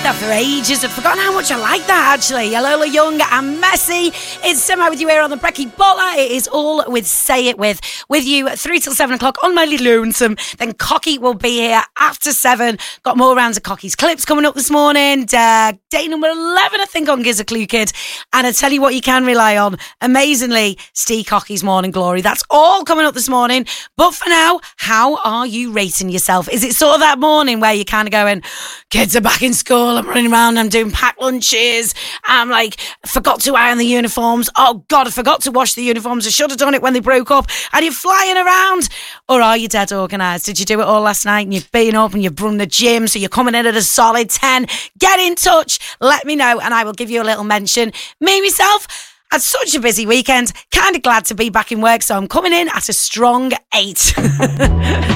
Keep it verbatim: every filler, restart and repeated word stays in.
heard that for ages. I've forgotten how much I like that, actually. Lola Young and Messi. It's somehow with you here on the Brekkie Butler. It is all with Say It With. With you three till seven o'clock on My Little Lonesome. Then Cocky will be here after seven. Got more rounds of Cocky's clips coming up this morning. Uh, day number eleven, I think, on Giz a Clue Kid. And I tell you what you can rely on. Amazingly, Steve Cocky's Morning Glory. That's all coming up this morning. But for now, how are you rating yourself? Is it sort of that morning where you're kind of going, kids are back in school, I'm running around, I'm doing packed lunches, I'm like, forgot to iron the uniforms, oh God, I forgot to wash the uniforms, I should have done it when they broke up, and you're flying around? Or are you dead organised? Did you do it all last night and you've been up and you've run the gym, so you're coming in at a solid ten? Get in touch, let me know, and I will give you a little mention. Me, myself, had such a busy weekend, kind of glad to be back in work, so I'm coming in at a strong eight.